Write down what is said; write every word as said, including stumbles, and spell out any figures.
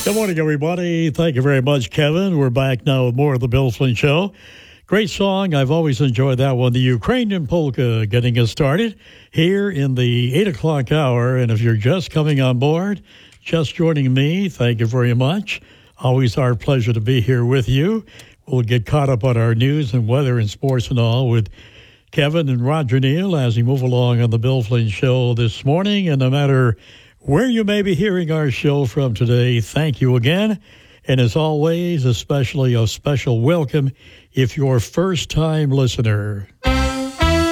Good morning, everybody. Thank you very much, Kevin. We're back now with more of the Bill Flynn Show. Great song. I've always enjoyed that one. The Ukrainian polka getting us started here in the eight o'clock hour. And if you're just coming on board, just joining me, thank you very much. Always our pleasure to be here with you. We'll get caught up on our news and weather and sports and all with Kevin and Roger Neal as we move along on the Bill Flynn Show this morning. And no matter where you may be hearing our show from today, thank you again. And as always, especially a special welcome if you're a first-time listener.